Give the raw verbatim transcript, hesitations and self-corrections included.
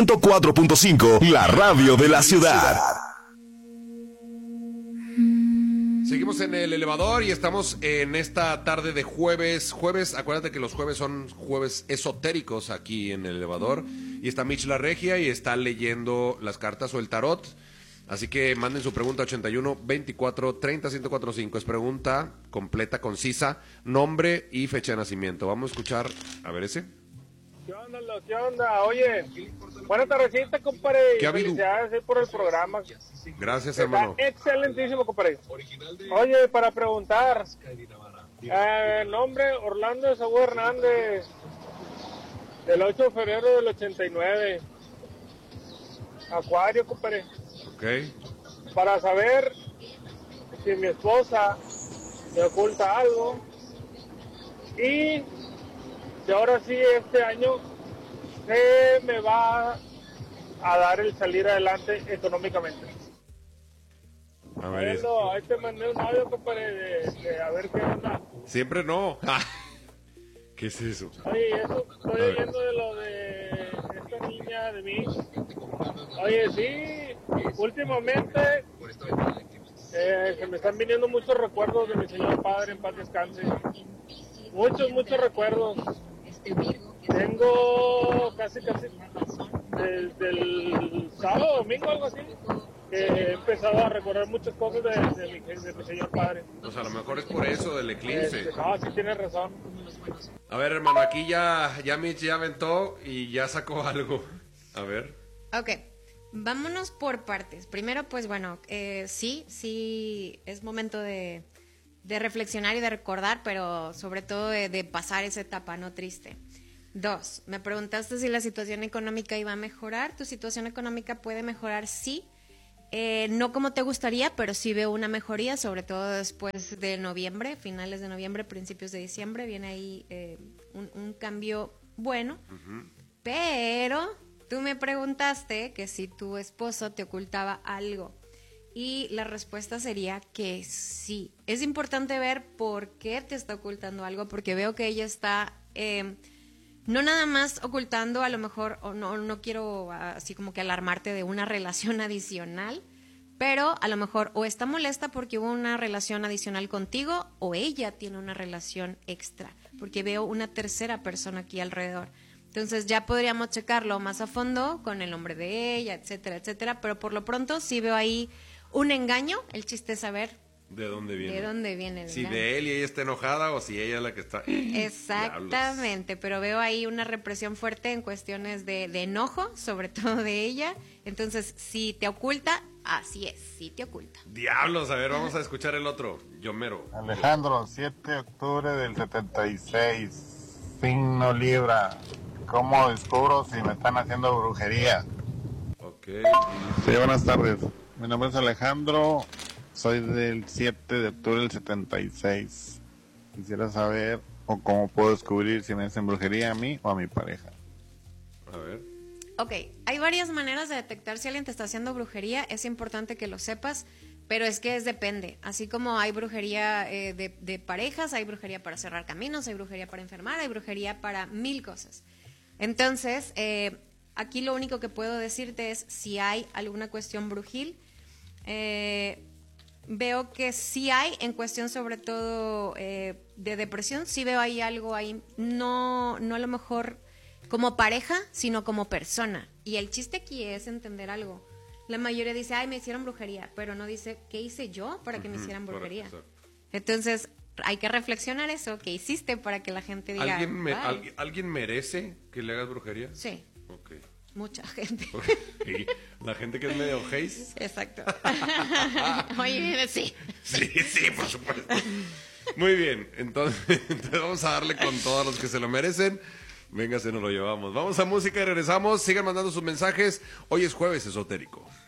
cuatro punto cinco, la radio de la ciudad. Seguimos en el elevador y estamos en esta tarde de jueves. Jueves, acuérdate que los jueves son jueves esotéricos aquí en el elevador. Y está Mitch La Regia y está leyendo las cartas o el tarot. Así que manden su pregunta ochenta y uno, veinticuatro, treinta, ciento cuarenta y cinco. Es pregunta completa, concisa, nombre y fecha de nacimiento. Vamos a escuchar, a ver ese. ¿Qué onda, ¿Qué onda? Oye, buena tardecita, compadre. ¿Qué ha habido? Felicidades por el programa. Gracias, Está hermano. excelentísimo, compadre. Oye, para preguntar, eh, nombre Orlando de Saúl Hernández, del ocho de febrero del ochenta y nueve. Acuario, compadre. Ok. Para saber si mi esposa me oculta algo y y ahora sí este año se me va a dar el salir adelante económicamente. A ver. Bueno, ahí te mandé un audio, compadre, de, de a ver qué onda. Siempre no. ¿Qué es eso? Oye, eso estoy oyendo de lo de esta niña de mí. Oye, sí, últimamente eh, se me están viniendo muchos recuerdos de mi señor padre, en paz descanse. Muchos, muchos recuerdos. Tengo casi, casi desde el sábado, domingo, algo así, que he empezado a recordar muchas cosas de, de, mi, de mi señor padre. Pues a lo mejor es por eso, del eclipse. Este, no, sí tienes razón. A ver, hermano, aquí ya, ya Mitch ya aventó y ya sacó algo. A ver. Ok, vámonos por partes. Primero, pues bueno, eh, sí, sí, es momento de... de reflexionar y de recordar, pero sobre todo de, de pasar esa etapa no triste. Dos, me preguntaste si la situación económica iba a mejorar. Tu situación económica puede mejorar, sí. Eh, no como te gustaría, pero sí veo una mejoría, sobre todo después de noviembre, finales de noviembre, principios de diciembre. Viene ahí eh, un, un cambio bueno. Uh-huh. Pero tú me preguntaste que si tu esposo te ocultaba algo. Y la respuesta sería que sí. Es importante ver por qué te está ocultando algo, porque veo que ella está eh, no nada más ocultando, a lo mejor, o no, no quiero así como que alarmarte de una relación adicional, pero a lo mejor o está molesta porque hubo una relación adicional contigo, o ella tiene una relación extra, porque veo una tercera persona aquí alrededor. Entonces ya podríamos checarlo más a fondo con el nombre de ella, etcétera, etcétera, pero por lo pronto sí veo ahí un engaño. El chiste es saber de dónde viene. De dónde viene el si engaño. De él y ella está enojada o si ella es la que está. Exactamente, pero veo ahí una represión fuerte en cuestiones de, de enojo, sobre todo de ella. Entonces, si te oculta, así es, sí te oculta. Diablos, a ver, vamos a escuchar el otro. Yomero. Alejandro, siete de octubre del setenta y seis, signo Libra. ¿Cómo descubro si me están haciendo brujería? Ok. Sí, buenas tardes. Mi nombre es Alejandro, soy del siete de octubre del setenta y seis. Quisiera saber o cómo puedo descubrir si me hacen brujería a mí o a mi pareja. A ver. Ok, hay varias maneras de detectar si alguien te está haciendo brujería. Es importante que lo sepas, pero es que es depende. Así como hay brujería eh, de, de parejas, hay brujería para cerrar caminos, hay brujería para enfermar, hay brujería para mil cosas. Entonces, eh, aquí lo único que puedo decirte es si hay alguna cuestión brujil. Eh, veo que sí hay, en cuestión sobre todo eh, de depresión, sí veo ahí algo ahí, no, no a lo mejor como pareja, sino como persona. Y el chiste aquí es entender algo. La mayoría dice, ay, me hicieron brujería, pero no dice, ¿qué hice yo para que uh-huh, me hicieran brujería? Entonces, hay que reflexionar eso, ¿qué hiciste para que la gente diga? ¿Alguien, me, ¿alguien, ¿alguien merece que le hagas brujería? Sí. Ok. Mucha gente. Okay. La gente que es medio haze. Exacto. Oye, sí. Sí, sí, por supuesto. Muy bien, entonces, entonces vamos a darle con todos los que se lo merecen. Venga, se nos lo llevamos. Vamos a música y regresamos. Sigan mandando sus mensajes. Hoy es jueves esotérico.